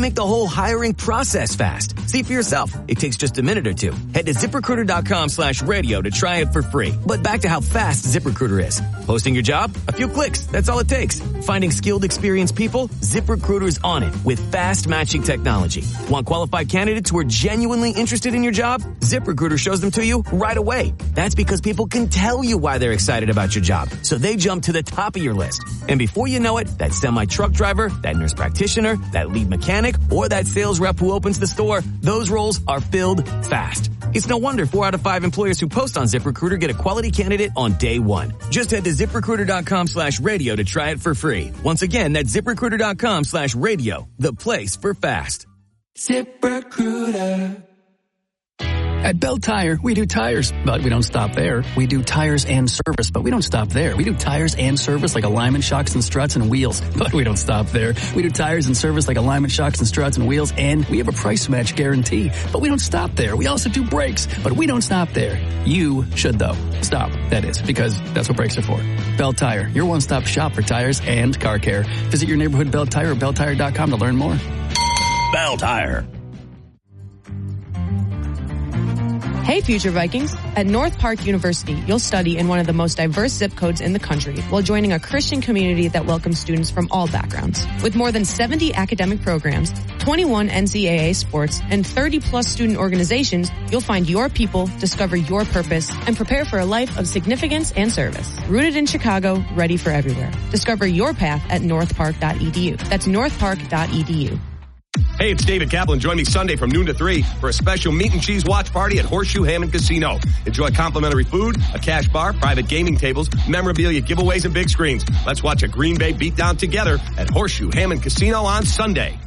make the whole hiring process fast. See for yourself. It takes just a minute or two. Head to ZipRecruiter.com/radio to try it for free. But back to how fast ZipRecruiter is. Posting your job? A few clicks. That's all it takes. Finding skilled, experienced people? ZipRecruiter's on it with fast matching technology. Want qualified candidates who are genuinely interested in your job? ZipRecruiter shows them to you right away. That's because people can tell you why they're excited about your job. So they jump to the top of your list. And before you know it, that semi-truck driver, that nurse practitioner, that lead mechanic, or that sales rep who opens the store, those roles are filled fast. It's no wonder 4 out of 5 employers who post on ZipRecruiter get a quality candidate on day one. Just head to ZipRecruiter.com/radio to try it for free. Once again, that's ZipRecruiter.com/radio, the place for fast. ZipRecruiter. At Bell Tire, we do tires, but we don't stop there. We do tires and service, but we don't stop there. We do tires and service like alignment, shocks, and struts and wheels, but we don't stop there. We do tires and service like alignment, shocks, and struts and wheels, and we have a price match guarantee, but we don't stop there. We also do brakes, but we don't stop there. You should, though. Stop, that is, because that's what brakes are for. Bell Tire, your one-stop shop for tires and car care. Visit your neighborhood Bell Tire or belltire.com to learn more. Bell Tire. Hey, future Vikings. At North Park University, you'll study in one of the most diverse zip codes in the country while joining a Christian community that welcomes students from all backgrounds. With more than 70 academic programs, 21 NCAA sports, and 30-plus student organizations, you'll find your people, discover your purpose, and prepare for a life of significance and service. Rooted in Chicago, ready for everywhere. Discover your path at northpark.edu. That's northpark.edu. Hey, it's David Kaplan. Join me Sunday from noon to 3 for a special meat and cheese watch party at Horseshoe Hammond Casino. Enjoy complimentary food, a cash bar, private gaming tables, memorabilia giveaways, and big screens. Let's watch a Green Bay beatdown together at Horseshoe Hammond Casino on Sunday.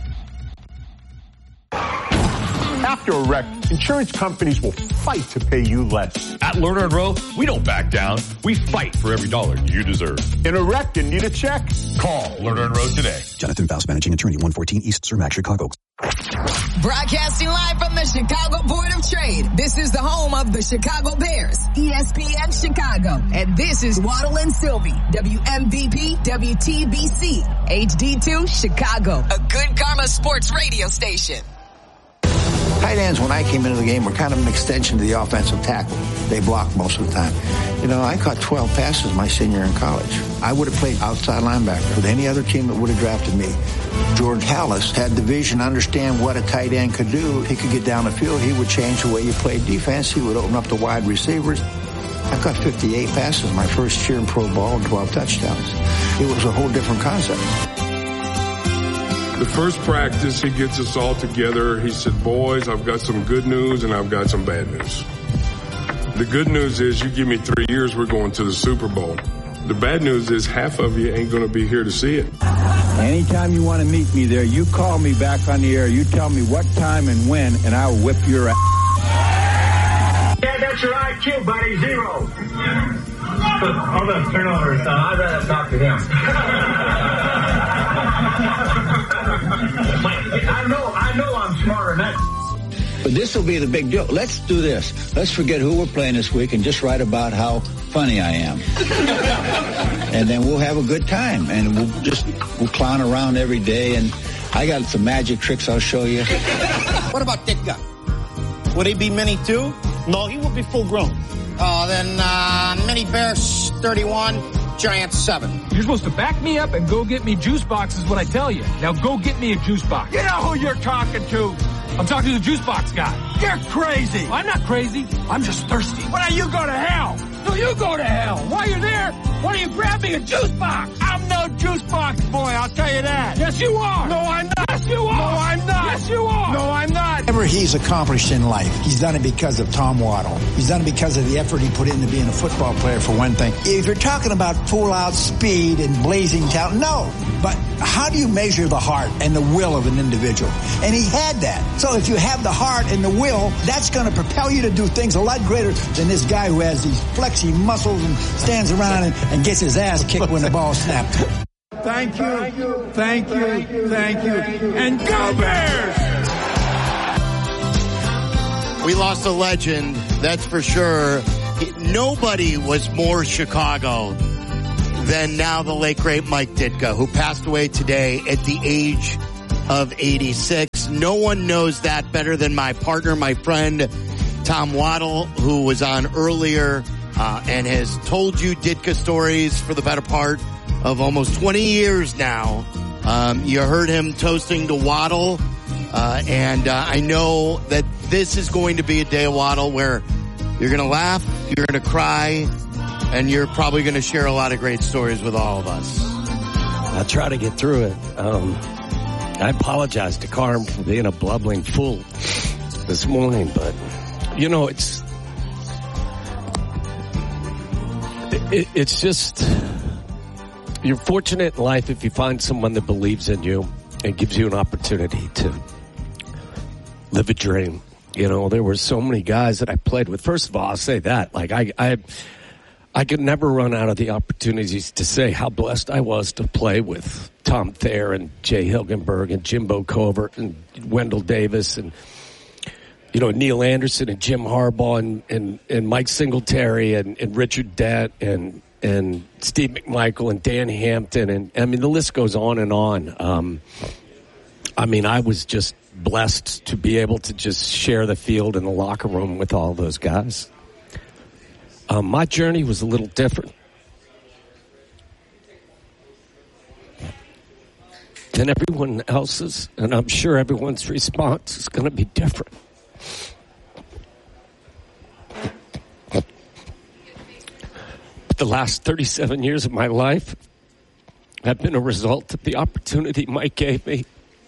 After a wreck, insurance companies will fight to pay you less. At Lerner & Rowe, we don't back down. We fight for every dollar you deserve. In a wreck and need a check? Call Lerner & Rowe today. Jonathan Faust, Managing Attorney, 114 East Cermak, Chicago. Broadcasting live from the Chicago Board of Trade. This is the home of the Chicago Bears, ESPN Chicago. And this is Waddle and Sylvie, WMVP, WTBC, HD2, Chicago, a Good Karma Sports radio station. Tight ends, when I came into the game, were kind of an extension to the offensive tackle. They blocked most of the time. You know, I caught 12 passes my senior year in college. I would have played outside linebacker with any other team that would have drafted me. George Halas had the vision to understand what a tight end could do. He could get down the field. He would change the way you played defense. He would open up the wide receivers. I caught 58 passes my first year in pro ball and 12 touchdowns. It was a whole different concept. The first practice, he gets us all together. He said, boys, I've got some good news and I've got some bad news. The good news is you give me 3 years, we're going to the Super Bowl. The bad news is half of you ain't going to be here to see it. Anytime you want to meet me there, you call me back on the air. You tell me what time and when, and I'll whip your ass. Yeah, that's your IQ, buddy. 0. Hold on, turn over. So I'd rather talk to him. I know I'm smarter than that. But this will be the big deal. Let's do this. Let's forget who we're playing this week and just write about how funny I am. And then we'll have a good time. And we'll clown around every day. And I got some magic tricks I'll show you. What about Ditka? Would he be mini too? No, he would be full grown. Oh, then mini bear 31. Giant 7. You're supposed to back me up and go get me juice boxes when I tell you. Now go get me a juice box. You know who you're talking to. I'm talking to the juice box guy. You're crazy. I'm not crazy. I'm just thirsty. Why don't you go to hell? No, you go to hell. While you're there, why don't you grab me a juice box? I'm no juice box boy, I'll tell you that. Yes, you are. No, I'm not. Yes, you are. No, I'm not. Yes, you are. No, I'm not. Whatever he's accomplished in life, he's done it because of Tom Waddle. He's done it because of the effort he put into being a football player, for one thing. If you're talking about full-out speed and blazing talent, no. But how do you measure the heart and the will of an individual? And he had that. So if you have the heart and the will, that's going to propel you to do things a lot greater than this guy who has these flexy muscles and stands around and gets his ass kicked when the ball snapped. Thank you. Thank you. Thank you. And go Bears! We lost a legend, that's for sure. Nobody was more Chicago than now the late, great Mike Ditka, who passed away today at the age of 86. No one knows that better than my partner, my friend, Tom Waddle, who was on earlier and has told you Ditka stories for the better part of almost 20 years now. You heard him toasting to Waddle, and I know that this is going to be a day of Waddle where you're going to laugh, you're going to cry, and you're probably going to share a lot of great stories with all of us. I'll try to get through it. I apologize to Carm for being a blubbering fool this morning, but, you know, it's just, you're fortunate in life if you find someone that believes in you and gives you an opportunity to live a dream. You know, there were so many guys that I played with. First of all, I'll say that, like, I could never run out of the opportunities to say how blessed I was to play with Tom Thayer and Jay Hilgenberg and Jimbo Covert and Wendell Davis and, you know, Neil Anderson and Jim Harbaugh and Mike Singletary and Richard Dent and Steve McMichael and Dan Hampton. And, I mean, the list goes on and on. I mean, I was just blessed to be able to just share the field in the locker room with all those guys. My journey was a little different than everyone else's, and I'm sure everyone's response is going to be different. But the last 37 years of my life have been a result of the opportunity Mike gave me.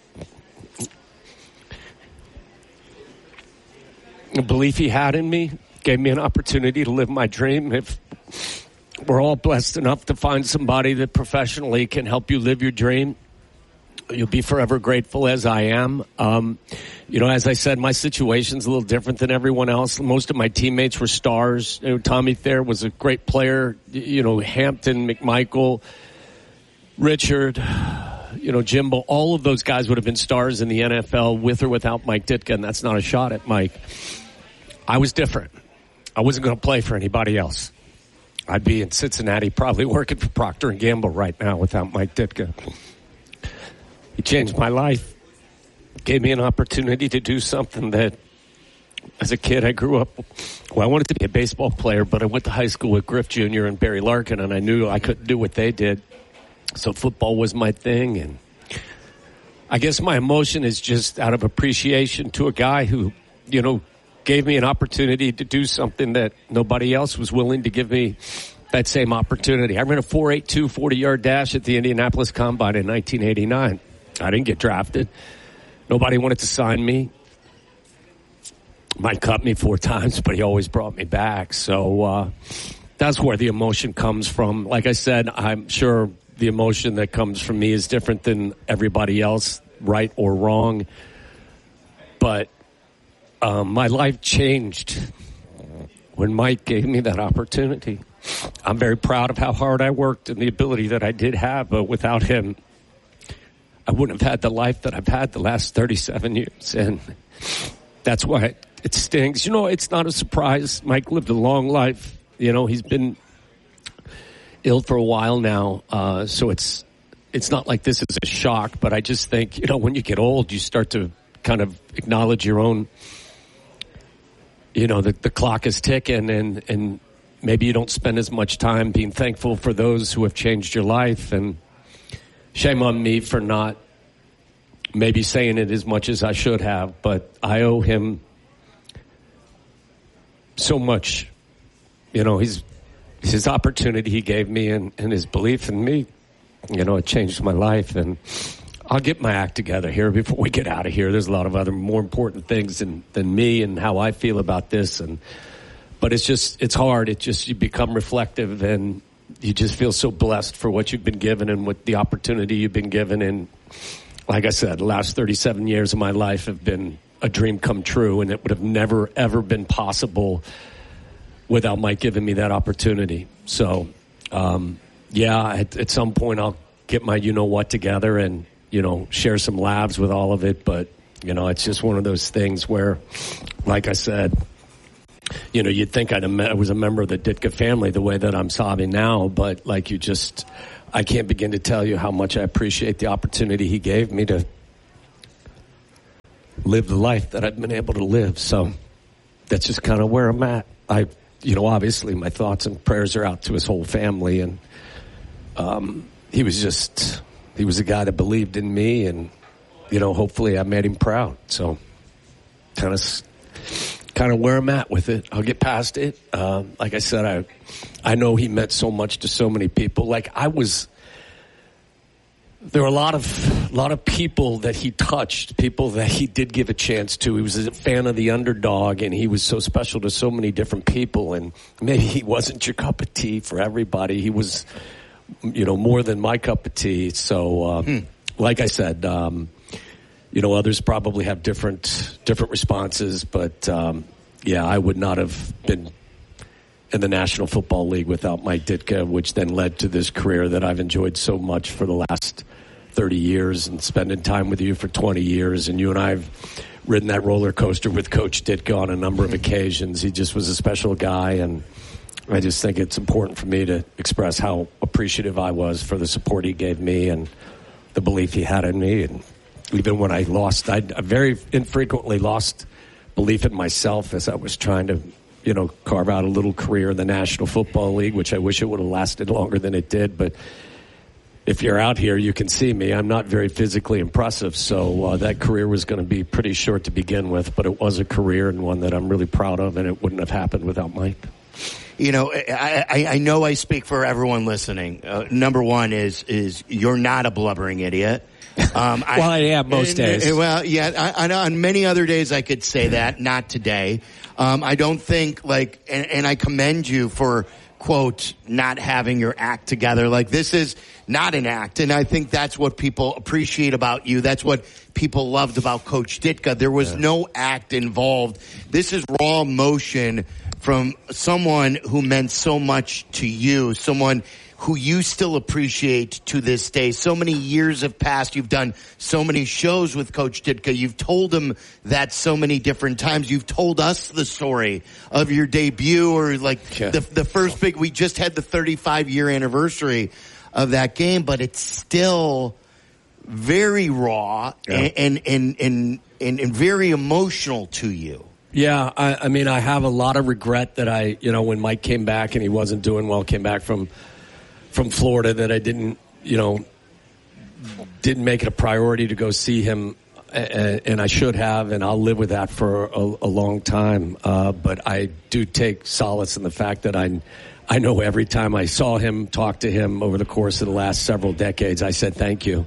The belief he had in me gave me an opportunity to live my dream. If we're all blessed enough to find somebody that professionally can help you live your dream, you'll be forever grateful, as I am. You know, as I said, my situation's a little different than everyone else. Most of my teammates were stars. You know, Tommy Thayer was a great player. You know, Hampton, McMichael, Richard, you know, Jimbo, all of those guys would have been stars in the NFL with or without Mike Ditka, and that's not a shot at Mike. I was different. I wasn't going to play for anybody else. I'd be in Cincinnati probably working for Procter & Gamble right now without Mike Ditka. He changed my life. Gave me an opportunity to do something that, as a kid, I grew up, well, I wanted to be a baseball player, but I went to high school with Griff Jr. and Barry Larkin, and I knew I couldn't do what they did. So football was my thing, and I guess my emotion is just out of appreciation to a guy who, you know, gave me an opportunity to do something that nobody else was willing to give me that same opportunity. I ran a 4.82 40-yard dash at the Indianapolis Combine in 1989. I didn't get drafted. Nobody wanted to sign me. Mike cut me 4 times, but he always brought me back. So that's where the emotion comes from. Like I said, I'm sure the emotion that comes from me is different than everybody else, right or wrong. But my life changed when Mike gave me that opportunity. I'm very proud of how hard I worked and the ability that I did have, but without him, I wouldn't have had the life that I've had the last 37 years. And that's why it stings. You know, it's not a surprise. Mike lived a long life. You know, he's been ill for a while now. So it's not like this is a shock, but I just think, you know, when you get old, you start to kind of acknowledge your own, you know, the clock is ticking, and maybe you don't spend as much time being thankful for those who have changed your life. And shame on me for not maybe saying it as much as I should have, but I owe him so much. You know, his opportunity he gave me and his belief in me, you know, it changed my life. And I'll get my act together here before we get out of here. There's a lot of other more important things than me and how I feel about this. But it's hard. You become reflective, and you just feel so blessed for what you've been given and what the opportunity you've been given. And like I said, the last 37 years of my life have been a dream come true, and it would have never, ever been possible without Mike giving me that opportunity. So, at some point I'll get my you-know-what together and, you know, share some laughs with all of it. But, you know, it's just one of those things where, like I said, you know, you'd think I was a member of the Ditka family the way that I'm sobbing now. But like I can't begin to tell you how much I appreciate the opportunity he gave me to live the life that I've been able to live. So that's just kind of where I'm at. Obviously my thoughts and prayers are out to his whole family. And he was a guy that believed in me, and, hopefully I made him proud. So kind of where I'm at with it. I'll get past it. Like I said, I know he meant so much to so many people. There were a lot of people that he touched, people that he did give a chance to. He was a fan of the underdog, and he was so special to so many different people. And maybe he wasn't your cup of tea for everybody. He was, more than my cup of tea. So, like I said, others probably have different responses, but I would not have been in the National Football League without Mike Ditka, which then led to this career that I've enjoyed so much for the last 30 years and spending time with you for 20 years. And you and I have ridden that roller coaster with Coach Ditka on a number of occasions. He just was a special guy, and I just think it's important for me to express how appreciative I was for the support he gave me and the belief he had in me. And even when I lost, I very infrequently lost belief in myself as I was trying to carve out a little career in the National Football League, which I wish it would have lasted longer than it did. But if you're out here, you can see me. I'm not very physically impressive, so that career was going to be pretty short to begin with. But it was a career, and one that I'm really proud of, and it wouldn't have happened without Mike. I know I speak for everyone listening. Number one is you're not a blubbering idiot. I am most days. Well, yeah, I know on many other days I could say that, not today. I don't think and I commend you for, quote, not having your act together. This is not an act. And I think that's what people appreciate about you. That's what people loved about Coach Ditka. There was no act involved. This is raw emotion from someone who meant so much to you, someone who you still appreciate to this day. So many years have passed. You've done so many shows with Coach Ditka. You've told him that so many different times. You've told us the story of your debut or the first big, we just had the 35-year anniversary of that game, but it's still very raw and very emotional to you. Yeah, I mean, I have a lot of regret that when Mike came back and he wasn't doing well, came back from Florida, that I didn't make it a priority to go see him, and I should have, and I'll live with that for a long time. But I do take solace in the fact that I know every time I saw him, talked to him over the course of the last several decades, I said thank you.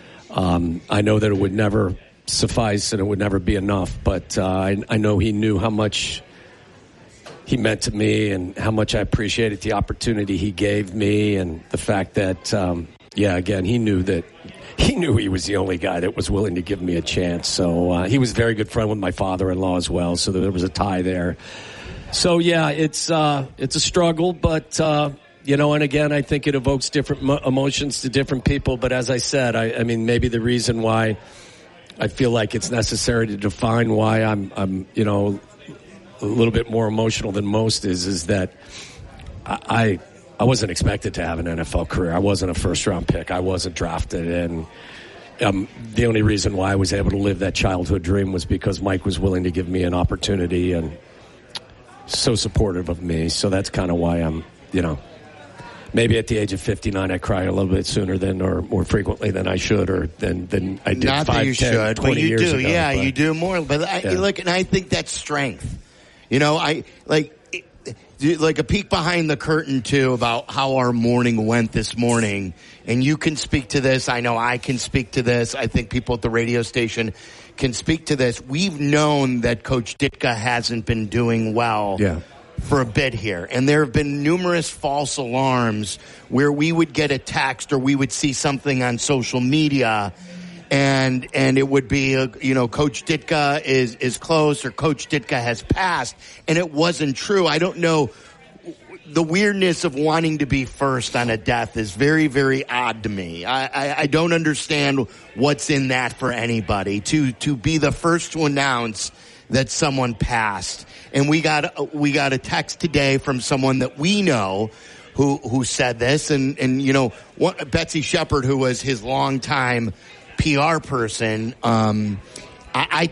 I know that it would never suffice and it would never be enough, but I know he knew how much he meant to me and how much I appreciated the opportunity he gave me, and the fact that, again, he knew he was the only guy that was willing to give me a chance. So he was a very good friend with my father-in-law as well, so there was a tie there. So, it's a struggle, but, and again, I think it evokes different emotions to different people. But as I said, I mean, maybe the reason why I feel like it's necessary to define why I'm a little bit more emotional than most is that I wasn't expected to have an NFL career. I wasn't a first-round pick. I wasn't drafted. And the only reason why I was able to live that childhood dream was because Mike was willing to give me an opportunity and so supportive of me. So that's kind of why I'm, maybe at the age of 59 I cry a little bit sooner than or more frequently than I should or than I did. Not 5, 10, 20 years ago. Yeah, you do more. But and I think that's strength. I like a peek behind the curtain too about how our morning went this morning. And you can speak to this. I know I can speak to this. I think people at the radio station can speak to this. We've known that Coach Ditka hasn't been doing well for a bit here. And there have been numerous false alarms where we would get a text or we would see something on social media and it would be, Coach Ditka is close or Coach Ditka has passed. And it wasn't true. I don't know. The weirdness of wanting to be first on a death is very, very odd to me. I don't understand what's in that for anybody to be the first to announce that someone passed. And we got a text today from someone that we know who said this. And Betsy Shepard, who was his longtime PR person, I